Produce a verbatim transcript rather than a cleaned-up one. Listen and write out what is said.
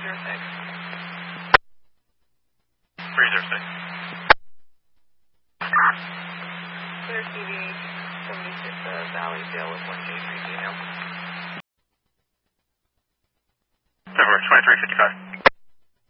zero six. three zero six. Clear T V seventy-six uh, Valley Dale with one J three email. Over twenty-three fifty-five.